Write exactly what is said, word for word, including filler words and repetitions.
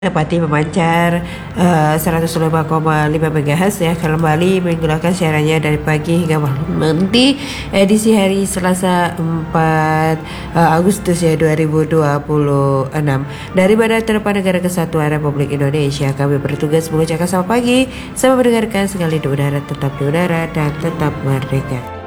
Dapati memancar uh, seratus lima koma lima megahertz ya, kembali menggunakan siarannya dari pagi hingga malam nanti edisi hari Selasa empat Agustus ya dua ribu dua puluh enam dari Badan Terdepan Negara Kesatuan Republik Indonesia. Kami bertugas mengucapkan selamat pagi, selamat mendengarkan sekali di udara, tetap di udara dan tetap merdeka.